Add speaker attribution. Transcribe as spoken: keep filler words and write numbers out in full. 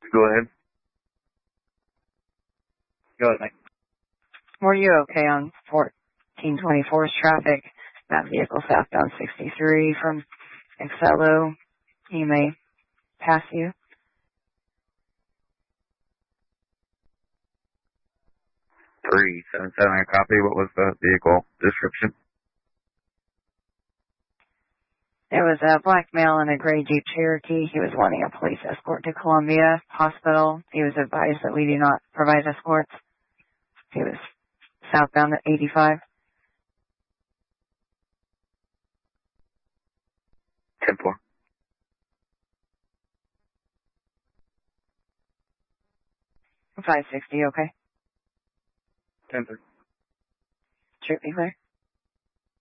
Speaker 1: Go ahead. Go ahead, Mike.
Speaker 2: Were you okay on fourteen twenty-four's traffic? That vehicle southbound sixty-three from Excello. He may pass you.
Speaker 1: three seven seven, I copy. What was the vehicle description?
Speaker 2: There was a black male in a gray Jeep Cherokee. He was wanting a police escort to Columbia Hospital. He was advised that we do not provide escorts. He was southbound at eighty-five.
Speaker 1: ten four.
Speaker 2: five sixty, okay?
Speaker 1: ten three.
Speaker 2: Should be clear.